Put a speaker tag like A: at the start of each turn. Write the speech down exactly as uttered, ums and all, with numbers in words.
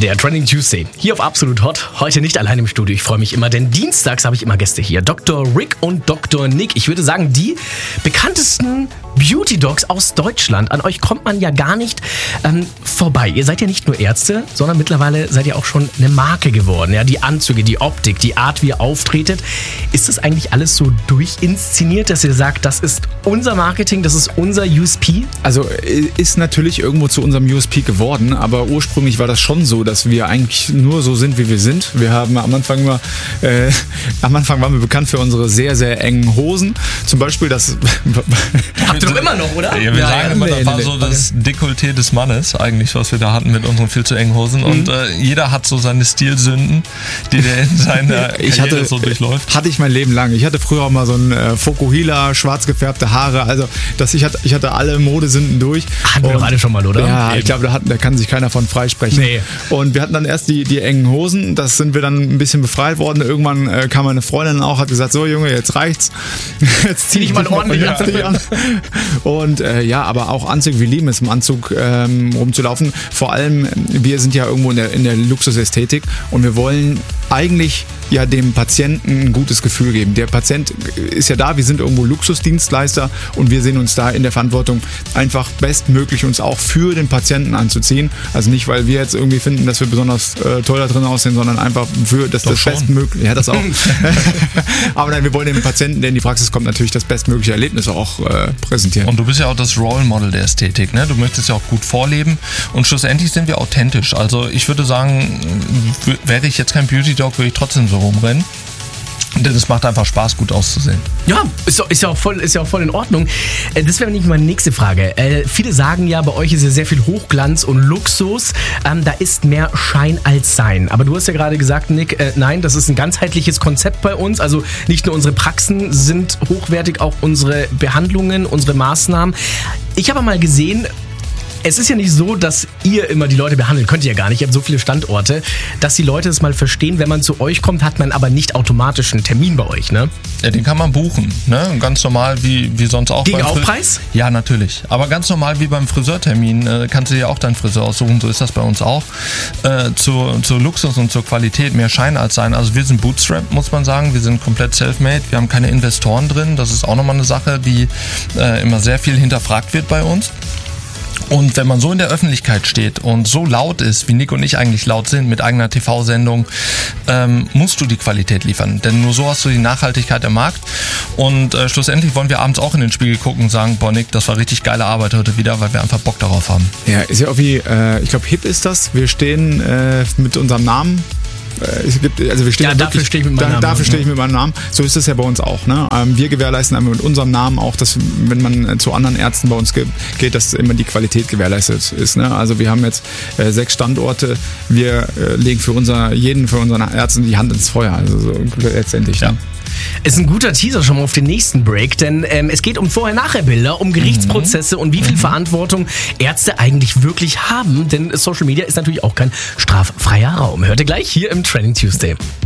A: Der Trending Tuesday hier auf Absolut Hot. Heute nicht allein im Studio. Ich freue mich immer, denn dienstags habe ich immer Gäste hier. Doktor Rick und Doktor Nick. Ich würde sagen, die bekanntesten Beauty Dogs aus Deutschland. An euch kommt man ja gar nicht ähm, vorbei. Ihr seid ja nicht nur Ärzte, sondern mittlerweile seid ihr auch schon eine Marke geworden. Ja, die Anzüge, die Optik, die Art, wie ihr auftretet. Ist das eigentlich alles so durchinszeniert, dass ihr sagt, das ist unser Marketing, das ist unser U S P?
B: Also ist natürlich irgendwo zu unserem U S P geworden, aber ursprünglich war das schon so, dass wir eigentlich nur so sind, wie wir sind. Wir haben am Anfang immer, äh, am Anfang waren wir bekannt für unsere sehr, sehr engen Hosen. Zum Beispiel das...
A: Habt ihr doch immer noch, oder?
C: Ja, wir
B: ja,
C: sagen
B: ja,
C: immer,
B: nee,
C: das war
B: nee,
C: so
B: nee.
C: das Dekolleté des Mannes eigentlich, was wir da hatten mit unseren viel zu engen Hosen. Mhm. Und äh, jeder hat so seine Stilsünden, die der in seiner
B: ich
C: Karriere
B: hatte,
C: so durchläuft.
B: Hatte ich mein Leben lang. Ich hatte früher auch mal so ein äh, Fokuhila, schwarz gefärbte Haare. Also das, ich, hatte, ich hatte alle Modesünden durch.
A: Hatten wir doch alle schon mal, oder?
B: Ja,
A: Eben.
B: ich glaube, da, hat, da kann sich keiner von freisprechen.
A: Nee.
B: Und wir hatten dann erst die, die engen Hosen. Das sind wir dann ein bisschen befreit worden. Irgendwann äh, kam meine Freundin auch, hat gesagt, so Junge, jetzt reicht's. Jetzt zieh dich mal ordentlich an. Und äh, ja, aber auch Anzug, wir lieben es, im Anzug ähm, rumzulaufen. Vor allem, wir sind ja irgendwo in der, in der Luxusästhetik und wir wollen eigentlich ja dem Patienten ein gutes Gefühl geben. Der Patient ist ja da, wir sind irgendwo Luxusdienstleister und wir sehen uns da in der Verantwortung, einfach bestmöglich uns auch für den Patienten anzuziehen. Also nicht, weil wir jetzt irgendwie finden, dass wir besonders äh, toll da drin aussehen, sondern einfach für dass das bestmögliche. Ja, das auch. Aber nein, wir wollen dem Patienten, der in die Praxis kommt, natürlich das bestmögliche Erlebnis auch äh, präsentieren.
C: Und du bist ja auch das Role Model der Ästhetik, ne? Du möchtest ja auch gut vorleben und schlussendlich sind wir authentisch. Also ich würde sagen, w- wäre ich jetzt kein Beauty Dog, würde ich trotzdem so rumrennen. Denn es macht einfach Spaß, gut auszusehen.
A: Ja, ist, doch- ist, ja auch voll, ist ja auch voll in Ordnung. Äh, Das wäre nämlich meine nächste Frage. Äh, viele sagen ja, bei euch ist ja sehr viel Hochglanz und Luxus. Ähm, da ist mehr Schein als Sein. Aber du hast ja gerade gesagt, Nick, äh, nein, das ist ein ganzheitliches Konzept bei uns. Also nicht nur unsere Praxen sind hochwertig, auch unsere Behandlungen, unsere Maßnahmen. Ich habe mal gesehen... Es ist ja nicht so, dass ihr immer die Leute behandelt, könnt ihr ja gar nicht, ihr habt so viele Standorte, dass die Leute es mal verstehen, wenn man zu euch kommt, hat man aber nicht automatisch einen Termin bei euch, ne?
C: Ja, den kann man buchen, ne? Ganz normal wie, wie sonst auch.
A: Gegen
C: beim Fri-
A: Aufpreis?
C: Ja, natürlich. Aber ganz normal wie beim Friseurtermin äh, kannst du dir auch deinen Friseur aussuchen, so ist das bei uns auch. Äh, zur, zur Luxus und zur Qualität mehr Schein als Sein. Also wir sind Bootstrap, muss man sagen. Wir sind komplett self-made. Wir haben keine Investoren drin. Das ist auch nochmal eine Sache, die äh, immer sehr viel hinterfragt wird bei uns. Und wenn man so in der Öffentlichkeit steht und so laut ist, wie Nick und ich eigentlich laut sind, mit eigener T V-Sendung, ähm, musst du die Qualität liefern. Denn nur so hast du die Nachhaltigkeit im Markt. Und äh, schlussendlich wollen wir abends auch in den Spiegel gucken und sagen, boah Nick, das war richtig geile Arbeit heute wieder, weil wir einfach Bock darauf haben.
B: Ja, ist ja auch wie, äh, ich glaube, hip ist das. Wir stehen äh, mit unserem Namen. Äh, es gibt, also wir stehen
A: Ja,
B: da
A: dafür
B: wirklich,
A: stehe ich mit meinem
B: da,
A: Namen.
B: Dafür stehe ich mit meinem Namen. So ist es ja bei uns auch. Ne? Ähm, wir gewährleisten einmal mit unserem Namen auch, dass wenn man äh, zu anderen Ärzten bei uns ge- geht, dass immer die Qualität gewährleistet ist. Ne? Also wir haben jetzt äh, sechs Standorte. Wir äh, legen für unser, jeden für unseren Ärzten die Hand ins Feuer. Also so letztendlich.
C: Ja.
B: Ne?
A: Ist ein guter Teaser schon mal auf den nächsten Break, denn ähm, es geht um Vorher-Nachher-Bilder, um Gerichtsprozesse und wie viel Verantwortung Ärzte eigentlich wirklich haben, denn Social Media ist natürlich auch kein straffreier Raum. Hört ihr gleich hier im Trending Tuesday.